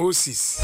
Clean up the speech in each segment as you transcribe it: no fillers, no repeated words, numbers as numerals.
Moses.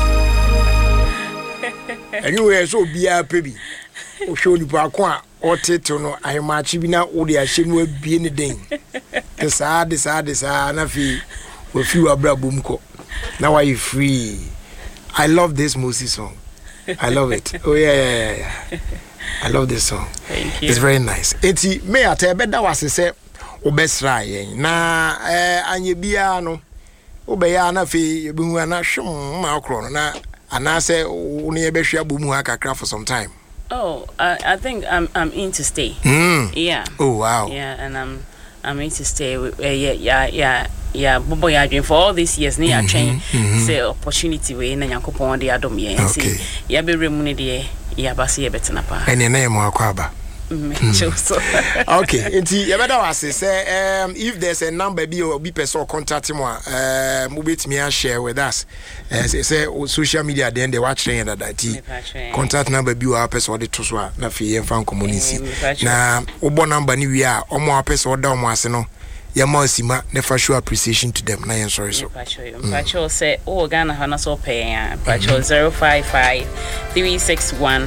Anyway, so be a baby. O show ni pa kwa o tete no ahemachi bi na o de ahye no abie ne den. Desa na fi we fi wa bra bom ko. Now are you free? I love this Moses song. I love it. Oh yeah. I love this song. Thank you. It's very nice. Eti me ata be da wase se obesra yen. Na anye bia no obeya na fi ebihu na hwom ma okro no na anase one ye behwe abomu akakra for some time. Oh, I think I'm in to stay. Yeah. Oh wow. Yeah, and I'm in to stay. Yeah. Bobo ya dream for all these years. Ni train say opportunity we na Yakopon de adom ye. Okay. Ya be remuni de ya basi ye betena pa. Ene na mo akwaba. Okay, enti you better was say if there's a number be person contact him mobit me share with us say social media then they watch train that contact number be our person the to so na fi fan community na obo number ni wi a omo person oda omo ase no ya ma sima never show appreciation to them na yen sorry so Pacho say o Ghana ha na so pay ya Pacho 055 361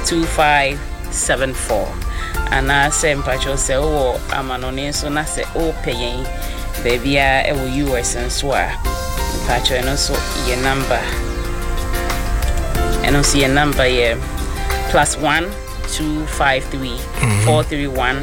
2574 and I say Pacho say oh amanone so na say oh pay baby e wo US and so Pacho and so your number and also your number yeah +1 253 431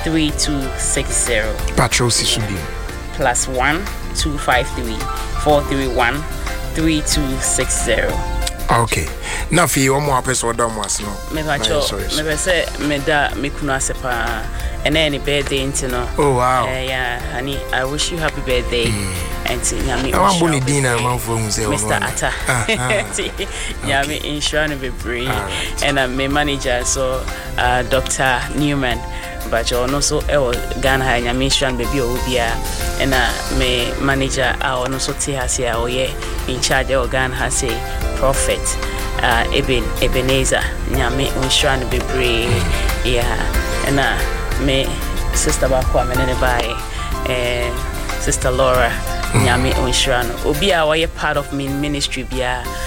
3260 Pacho Sisubi +1 253 431 3260. Okay. Now fi one more person oda mo ase no. Me Pacho me say me da me kunu asepa and any birthday intino. Oh wow. Yeah, honey, I wish you happy birthday. And nyame I want boni dina manfo hu say Mr. Atta. Nyame insurance be free and my manager so Dr. Newman. But you also Ghana nyame insurance baby obia and my manager also te hase in charge of Ghana say Prophet Ebenezer nyame insurance be free. Yeah, and me sister Bakwa me ne buy sister Laura nyame insurance obi a why part of me ministry bia